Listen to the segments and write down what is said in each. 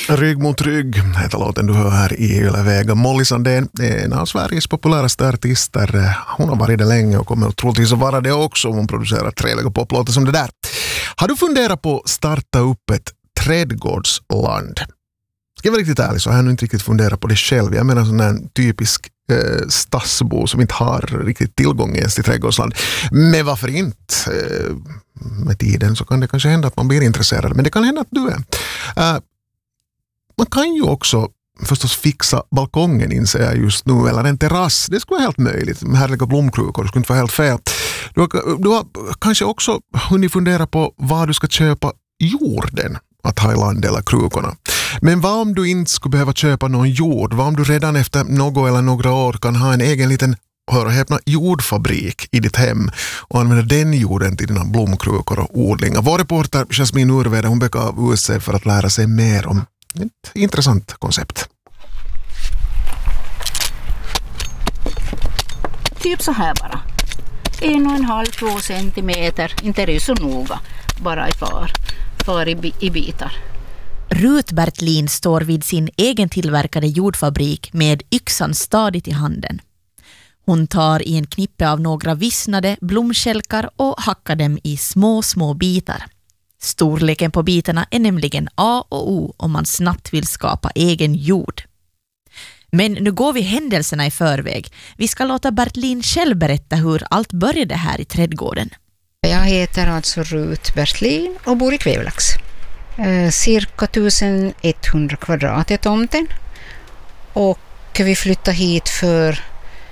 Rygg mot rygg heter låten du hör här i Yle Vega. Molly Sandén är en av Sveriges populäraste artister. Hon har varit det länge och kommer troligtvis att vara det också om hon producerar trevliga poplåtar som det där. Har du funderat på att starta upp ett trädgårdsland? Ska jag vara riktigt ärlig så har jag inte riktigt funderat på det själv. Jag menar sån här typisk stadsbo som inte har riktigt tillgång ens till trädgårdsland. Men varför inte? Med tiden så kan det kanske hända att man blir intresserad. Men det kan hända att du är. Man kan ju också förstås fixa balkongen inser jag just nu. Eller en terrass. Det skulle vara helt möjligt. Med härliga blomkrukor. Det skulle inte vara helt fel. Du har kanske också hunnit fundera på vad du ska köpa jorden att ha i land eller krukorna. Men vad om du inte skulle behöva köpa någon jord? Vad om du redan efter något eller några år kan ha en egen liten, hör och häpna, jordfabrik i ditt hem och använda den jorden till dina blomkrukor och odlingar? Vår reporter Jasmin Urvede, hon begav ut sig för att lära sig mer om ett intressant koncept. Typ så här bara. 1,5-2 centimeter, inte är det så noga, bara far i bitar. Rut Bertlin står vid sin egen tillverkade jordfabrik med yxan stadigt i handen. Hon tar i en knippe av några vissnade blomskälkar och hackar dem i små bitar. Storleken på bitarna är nämligen A och O om man snabbt vill skapa egen jord. Men nu går vi händelserna i förväg. Vi ska låta Bertlin själv berätta hur allt började här i trädgården. Jag heter alltså Rut Bertlin och bor i Kvevlax. Cirka 1100 kvadrat är tomten. Och vi flyttade hit för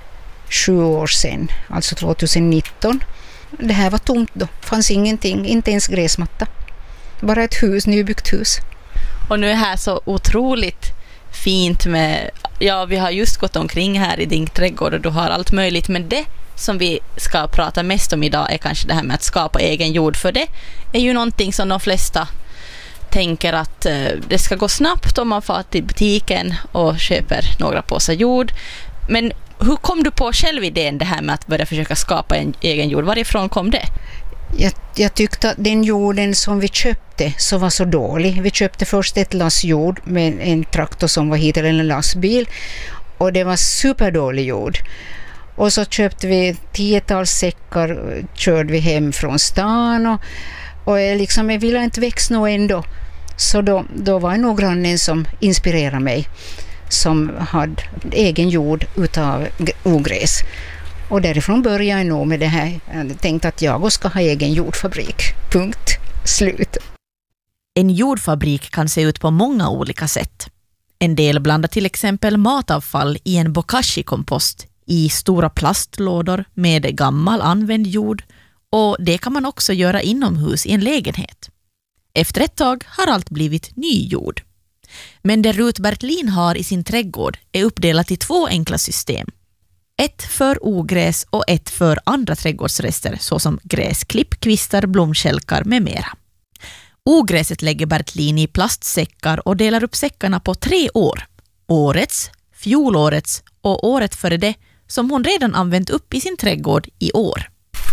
7 år sedan, alltså 2019. Det här var tomt då, fanns ingenting, inte ens gräsmatta. Bara ett hus, nybyggt hus. Och nu är här så otroligt fint med, ja vi har just gått omkring här i din trädgård och du har allt möjligt, men det som vi ska prata mest om idag är kanske det här med att skapa egen jord, för det är ju någonting som de flesta tänker att det ska gå snabbt om man får till butiken och köper några påsar jord. Men hur kom du på själv idén det här med att börja försöka skapa en egen jord? Varifrån kom det? Jag tyckte att den jorden som vi köpte så var så dålig. Vi köpte först ett lass jord med en traktor som var hit, eller en lastbil, och det var superdålig jord. Och så köpte vi 10-tals säckar, körde vi hem från stan och jag ville inte växa något ändå. Så då var det nog grannen som inspirerade mig, som hade egen jord utav ogräs. Och därifrån började jag nog med det här. Jag tänkte att jag ska ha egen jordfabrik. Punkt. Slut. En jordfabrik kan se ut på många olika sätt. En del blandar till exempel matavfall i en bokashi-kompost i stora plastlådor med gammal använd jord, och det kan man också göra inomhus i en lägenhet. Efter ett tag har allt blivit ny jord. Men det Rut Bertlin har i sin trädgård är uppdelat i 2 enkla system. Ett för ogräs och ett för andra trädgårdsrester såsom gräsklipp, kvistar, blomskälkar med mera. Ogräset lägger Bertlin i plastsäckar och delar upp säckarna på 3 år. Årets, fjolårets och året före det, som hon redan använt upp i sin trädgård i år.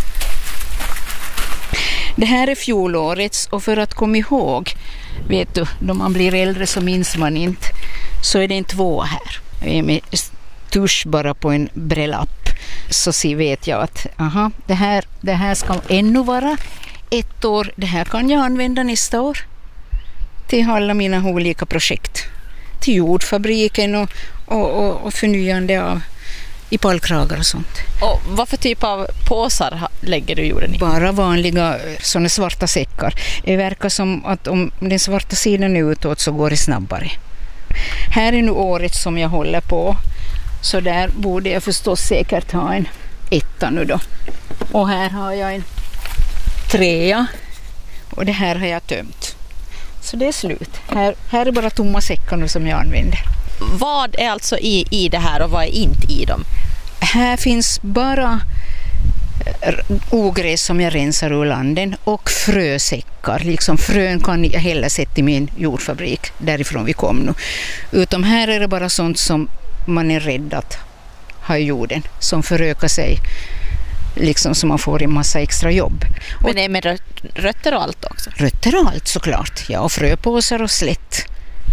Det här är fjolårets, och för att komma ihåg, vet du, då man blir äldre så minns man inte, så är det en 2 här. Jag är med tusch bara på en brelapp, så vet jag att det här ska ännu vara 1 år. Det här kan jag använda nästa år till alla mina olika projekt. Till jordfabriken och förnyande av i pallkragar och sånt. Och vad för typ av påsar lägger du jorden i? Bara vanliga såna svarta säckar. Det verkar som att om den svarta sidan är utåt så går det snabbare. Här är nu året som jag håller på. Så där borde jag förstås säkert ha en 1 nu då. Och här har jag en 3 och det här har jag tömt. Så det är slut. Här är bara tomma säckar nu som jag använder. Vad är alltså i det här och vad är inte i dem? Här finns bara ogräs som jag rensar ur landen och frösäckar. Liksom frön kan jag heller sätta i min jordfabrik därifrån vi kom nu. Utom här är det bara sånt som man är rädd att ha i jorden, som förökar sig, liksom, så man får en massa extra jobb. Men det är med rötter och allt också? Rötter och allt såklart, ja, och fröpåsar och slätt.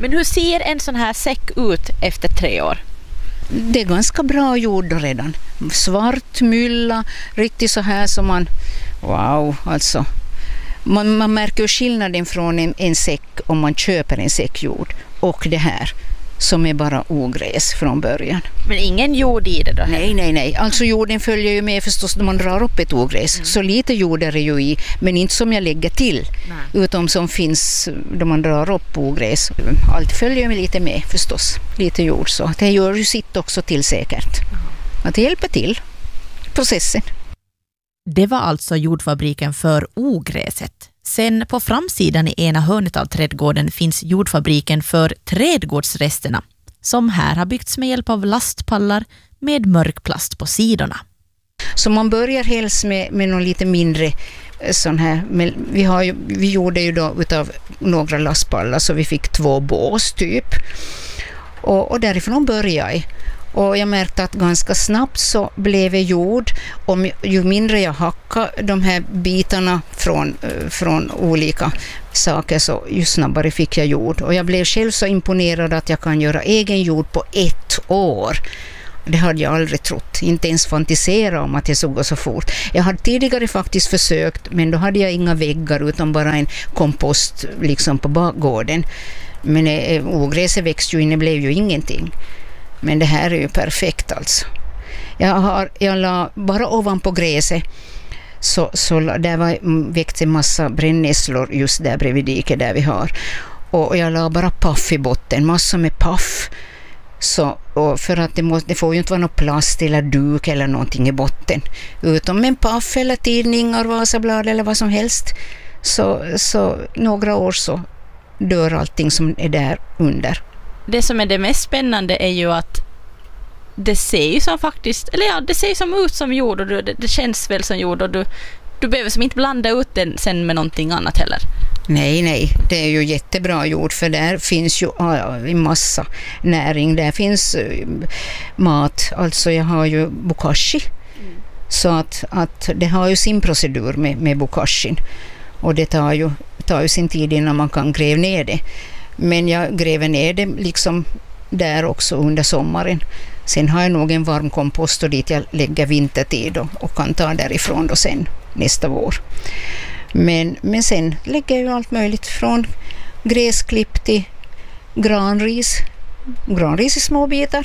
Men hur ser en sån här säck ut efter 3 år? Det är ganska bra jord då redan. Svart mylla, riktigt så här som man... Wow, alltså. Man märker ju skillnaden från en säck om man köper en säck jord och det här som är bara ogräs från början. Men ingen jord i det då? Nej. Alltså jorden följer ju med förstås när man drar upp ett ogräs. Så lite jord är det ju i, men inte som jag lägger till. Utom som finns då man drar upp ogräs. Allt följer ju lite med förstås. Lite jord så. Det gör ju sitt också till säkert. Att det hjälper till processen. Det var alltså jordfabriken för ogräset. Sen på framsidan i ena hörnet av trädgården finns jordfabriken för trädgårdsresterna som här har byggts med hjälp av lastpallar med mörk plast på sidorna. Så man börjar helst med någon lite mindre sån här, men vi gjorde ju då utav några lastpallar så vi fick 2 bås typ och därifrån började jag. Och jag märkte att ganska snabbt så blev jag jord. Ju mindre jag hackade de här bitarna från olika saker så ju snabbare fick jag jord. Och jag blev själv så imponerad att jag kan göra egen jord på 1 år. Det hade jag aldrig trott. Inte ens fantisera om att det såg så fort. Jag hade tidigare faktiskt försökt men då hade jag inga väggar utan bara en kompost liksom på bakgården. Men ogräset växte ju in, det blev ju ingenting. Men det här är ju perfekt alltså. Jag la bara ovanpå gräset så där växte en massa brännässlor just där bredvid diket där vi har. Och jag la bara paff i botten, massor med paff. Och för att det får ju inte vara någon plast eller duk eller någonting i botten. Utom en paff eller tidningar, vasablad eller vad som helst. Så några år så dör allting som är där under. Det som är det mest spännande är ju att det ser ju som faktiskt, eller ja, det ser som ut som jord och det känns väl som jord och du behöver som inte blanda ut den sen med någonting annat heller. Nej, det är ju jättebra jord för där finns ju en massa näring. Där finns mat, alltså jag har ju bokashi. Så att det har ju sin procedur med bokashin och det tar ju sin tid innan man kan gräva ner det. Men jag gräver ner det liksom där också under sommaren. Sen har jag nog en varm kompost och dit jag lägger vintertid och kan ta därifrån då sen nästa vår. Men sen lägger jag ju allt möjligt från gräsklipp till granris i små bitar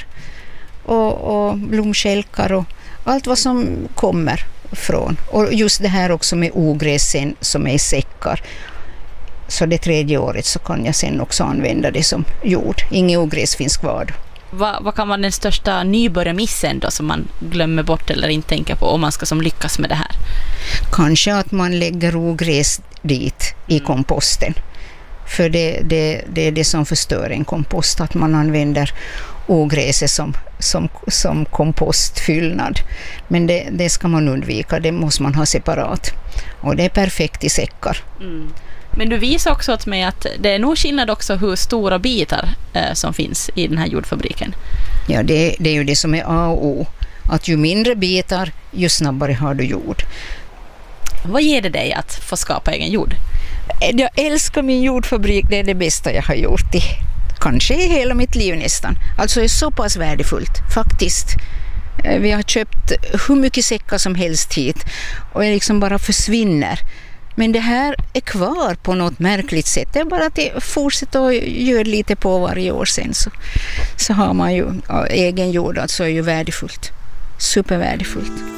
och blomskälkar och allt vad som kommer från. Och just det här också med ogräsen som är i säckar. Så det 3:e året så kan jag sen också använda det som jord. Inget ogräs finns kvar. Vad kan vara den största nybörjarmissen då som man glömmer bort eller inte tänker på om man ska som lyckas med det här? Kanske att man lägger ogräs dit i komposten. För det är det som förstör en kompost, att man använder ogräset som kompostfyllnad. Men det ska man undvika, det måste man ha separat. Och det är perfekt i säckar. Mm. Men du visar också åt mig att det är nog skillnad också hur stora bitar som finns i den här jordfabriken. Ja, det är ju det som är A och O. Att ju mindre bitar, ju snabbare har du jord. Vad ger det dig att få skapa egen jord? Jag älskar min jordfabrik, det är det bästa jag har gjort i kanske i hela mitt liv nästan. Alltså det är så pass värdefullt, faktiskt. Vi har köpt hur mycket säckar som helst hit och det liksom bara försvinner. Men det här är kvar på något märkligt sätt. Det är bara att det fortsätter att göra lite på varje år sen så har man ju egen jord, alltså är ju värdefullt. Supervärdefullt.